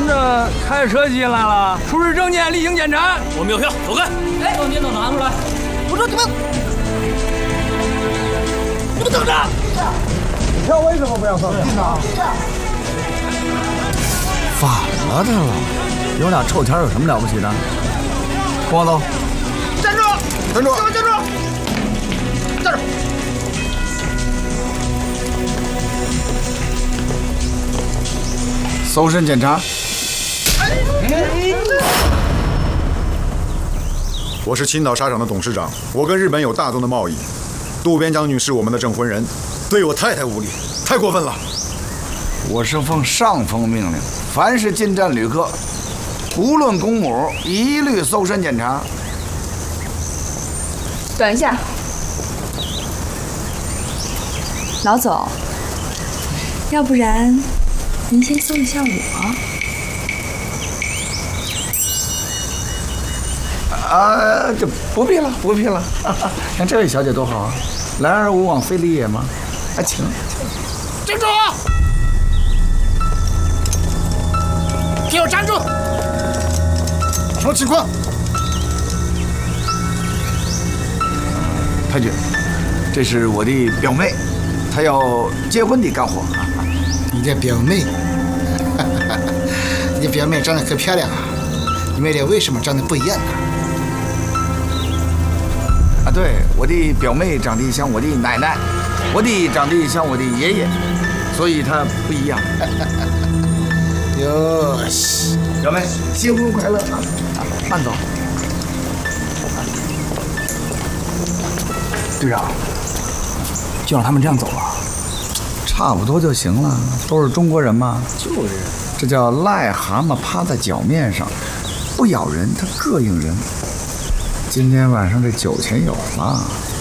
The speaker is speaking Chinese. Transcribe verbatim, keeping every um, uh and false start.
们这开车进来了，出示证件，例行检查。 我们有票，走开！ 哎，证件都拿出来！我说你们，你们等着！ 票为什么不要放？进哪？ 反了他了！有俩臭钱有什么了不起的？跟我走！ 站住！ 站住！ 给我站住！站住！ 搜身检查。 我是青岛沙场的董事长，我跟日本有大宗的贸易。渡边将军是我们的证婚人，对我太太无礼，太过分了。 我是奉上峰命令，凡是进站旅客，无论公母，一律搜身检查。 等一下，老总，要不然您先搜一下我。 啊，这不必了，不必了。看这位小姐多好啊，来而无往非礼也嘛。啊，请。 站住！给我站住！ 什么情况？ 太君，这是我的表妹，她要结婚的干活。 你的表妹，你的表妹长得可漂亮啊！你们俩为什么长得不一样呢？ 啊，对，我的表妹长得像我的奶奶，我的长得像我的爷爷，所以她不一样。 哟西， 表妹，新婚快乐啊！慢走。 队长，就让他们这样走了。 差不多就行了，都是中国人嘛。 就是， 这叫癞蛤蟆趴在脚面上，不咬人它膈应人。今天晚上这酒钱有了。